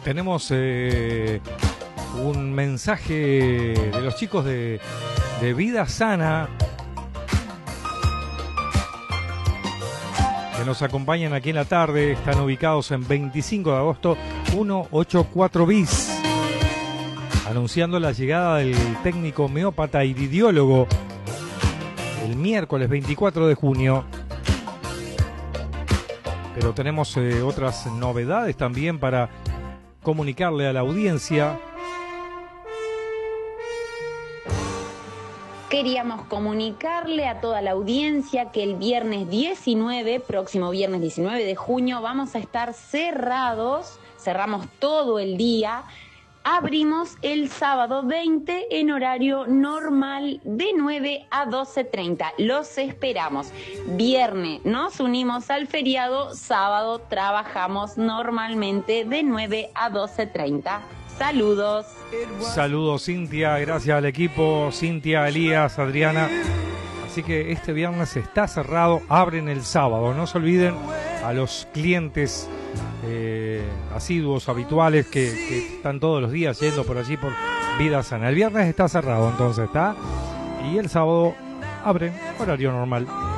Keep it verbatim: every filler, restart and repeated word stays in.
Tenemos eh, un mensaje de los chicos de, de Vida Sana que nos acompañan aquí en la tarde. Están ubicados en veinticinco de agosto, ciento ochenta y cuatro bis, anunciando la llegada del técnico homeópata y iridólogo el miércoles veinticuatro de junio. Pero tenemos eh, otras novedades también para comunicarle a la audiencia. Queríamos comunicarle a toda la audiencia que el viernes diecinueve, próximo viernes diecinueve de junio, vamos a estar cerrados, cerramos todo el día. Abrimos el sábado veinte en horario normal de nueve a doce treinta. Los esperamos. Viernes nos unimos al feriado, sábado trabajamos normalmente de nueve a doce treinta. Saludos. Saludos, Cintia, gracias al equipo, Cintia, Elías, Adriana. Así que este viernes está cerrado, abren el sábado. No se olviden a los clientes eh, asiduos, habituales, que, que están todos los días yendo por allí por Vida Sana. El viernes está cerrado, entonces está. Y el sábado abren horario normal.